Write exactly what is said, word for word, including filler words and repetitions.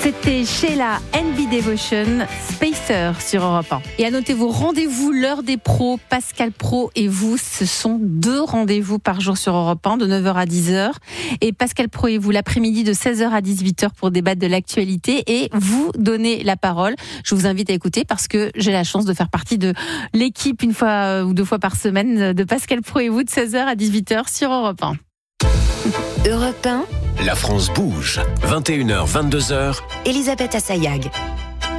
C'était Sheila N B Devotion, Spacer sur Europe un. Et à noter vos rendez-vous, l'heure des pros, Pascal Praud et vous, ce sont deux rendez-vous par jour sur Europe un, de neuf heures à dix heures. Et Pascal Praud et vous, l'après-midi de seize heures à dix-huit heures pour débattre de l'actualité et vous donner la parole. Je vous invite à écouter parce que j'ai la chance de faire partie de l'équipe une fois ou deux fois par semaine de Pascal Praud et vous de seize heures à dix-huit heures sur Europe un. Europe un. La France bouge. vingt et une heures, vingt-deux heures. Elisabeth Assayag.